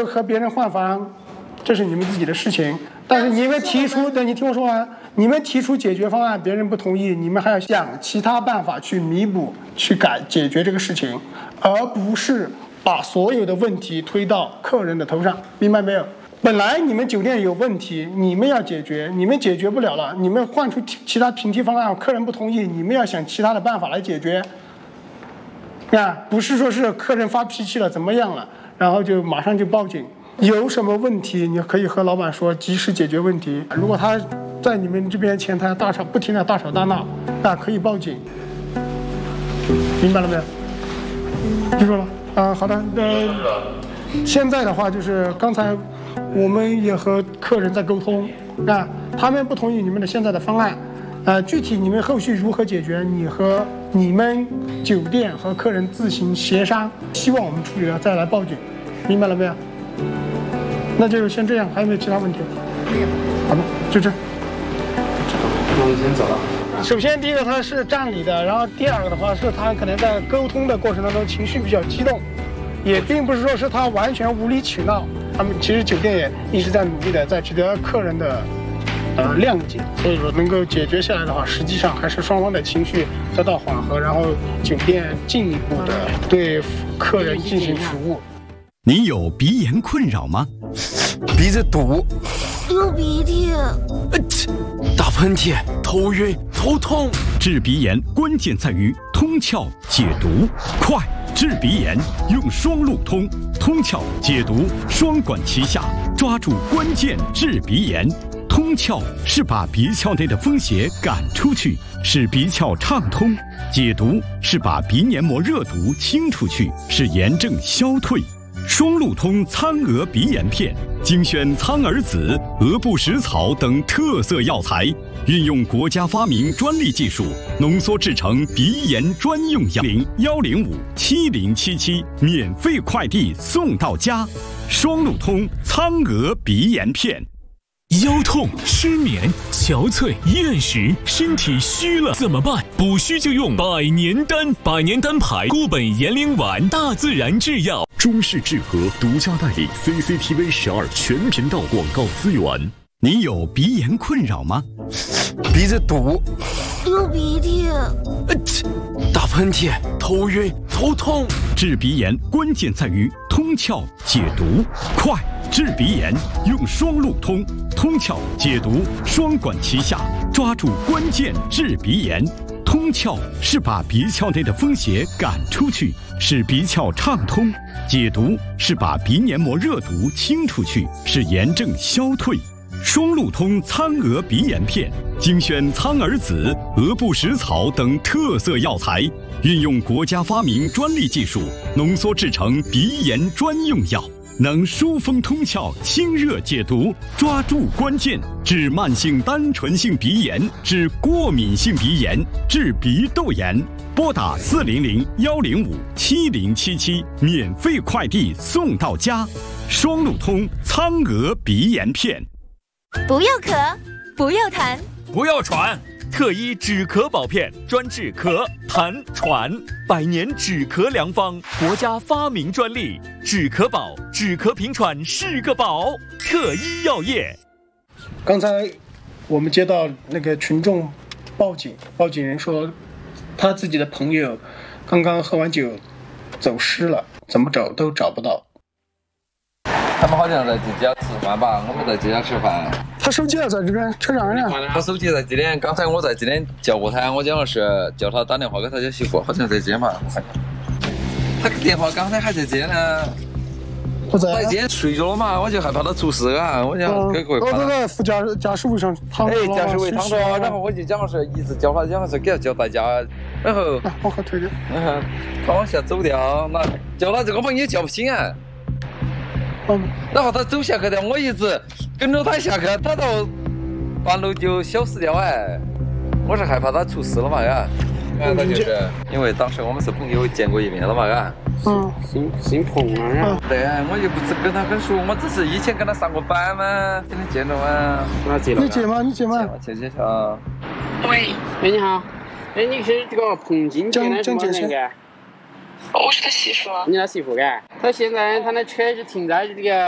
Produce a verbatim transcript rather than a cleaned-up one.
有和别人换房，这是你们自己的事情。但是你们提出的，你听我说完，你们提出解决方案，别人不同意，你们还要想其他办法去弥补、去改解决这个事情，而不是把所有的问题推到客人的头上，明白没有？本来你们酒店有问题，你们要解决，你们解决不了了，你们换出其他平替方案，客人不同意，你们要想其他的办法来解决。啊，不是说是客人发脾气了怎么样了，然后就马上就报警。有什么问题你可以和老板说，及时解决问题。如果他在你们这边前台大吵不停的大吵大闹，那可以报警。明白了没有？记住了啊，好的。呃，现在的话就是刚才。我们也和客人在沟通啊，他们不同意你们的现在的方案，呃，具体你们后续如何解决，你和你们酒店和客人自行协商，希望我们处理了再来报警，明白了没有？那就先这样，还有没有其他问题？没有。好的，就这。那我先走了。首先，第一个他是占理的，然后第二个的话是他可能在沟通的过程当中情绪比较激动，也并不是说是他完全无理取闹。他们其实酒店也一直在努力的在取得客人的呃谅解，所以说能够解决下来的话，实际上还是双方的情绪得到缓和，然后酒店进一步的对客人进行服务。 你有鼻炎困扰吗？ 鼻子堵， 流鼻涕， 呃、打喷嚏，头晕头痛。 治鼻炎关键在于通窍解毒，快治鼻炎用双路通，通窍解毒双管齐下，抓住关键治鼻炎。通窍是把鼻窍内的风邪赶出去，使鼻窍畅通；解毒是把鼻黏膜热毒清出去，使炎症消退。双路通苍蛾鼻炎片精选苍耳子、鹅不食草等特色药材，运用国家发明专利技术，浓缩制成鼻炎专用药。零幺零五七零七七免费快递送到家。双路通苍蛾鼻炎片。 腰痛、失眠、憔悴、厌食，身体虚了怎么办？补虚就用百年丹，百年丹牌固本延龄丸，大自然制药。 中式治和独家代理 C C T V 十二全频道广告资源。 你有鼻炎困扰吗？ 鼻子堵， 流鼻涕， 呃、打喷嚏，头晕头痛。 治鼻炎关键在于通窍解毒，快治鼻炎用双路通，通窍解毒双管齐下，抓住关键治鼻炎。通窍是把鼻窍内的风邪赶出去，使鼻窍畅通；解毒是把鼻黏膜热毒清出去，使炎症消退。双路通苍蛾鼻炎片精选苍耳子、鹅不食草等特色药材，运用国家发明专利技术，浓缩制成鼻炎专用药，能疏风通窍、清热解毒，抓住关键，治慢性单纯性鼻炎，治过敏性鼻炎，治鼻窦炎。拨打四零零幺零五七零七七，免费快递送到家。双路通苍蛾鼻炎片。 不要咳，不要痰， 不要喘，特医止咳宝片专治咳、痰、喘，百年止咳良方，国家发明专利，止咳宝，止咳平喘是个宝。特医药业。 刚才我们接到那个群众报警，报警人说他自己的朋友刚刚喝完酒走失了，怎么找都找不到。 他们好像在自己家吃饭吧，我们在自己家吃饭。 他手机在这边车上呢。 他手机在这边，刚才我在这边叫过他，我讲的是叫他打电话给他家媳妇，好像在这嘛。他电话刚才还在这呢。 不在。 在这睡着了嘛，我就害怕他出事啊，我想给各位。 我都在副驾驾驶位上躺着。 哎，驾驶位躺着，然后我就讲的是一直叫他讲的是给他叫代驾，然后我好推荐。 然后他往下走掉，那叫他这个朋友叫不醒啊。 嗯， 然后他走下去的，我一直跟着他下去，他到半路就消失掉哎。我是害怕他出事了嘛，嘎。啊，他就是因为当时我们是朋友见过一面了嘛，嘎。 嗯， 姓姓彭啊。 对啊，我又不是跟他很熟，我只是以前跟他上过班嘛，天天见着嘛。 那接了。 你接吗？你接吗？ 接接下。 喂，哎你好，哎你是这个彭金杰的什么人干？ 我是他媳妇。 你他媳妇干？他现在他的车是停在这个。